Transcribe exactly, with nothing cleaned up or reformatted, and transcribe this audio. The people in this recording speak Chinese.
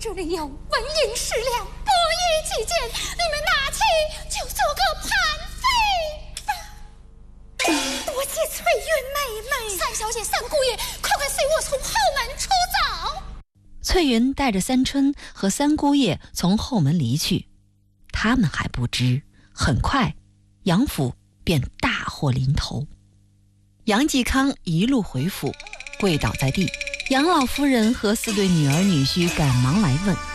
这里有纹银十两，博弈几件，你们拿去就做个盘费吧。多谢翠云妹妹。三小姐、三姑爷，快快随我从后门出走。 翠云带着三春和三姑爷从后门离去，他们还不知，很快杨府便大祸临头。杨继康一路回府，跪倒在地。杨老夫人和四对女儿女婿赶忙来问，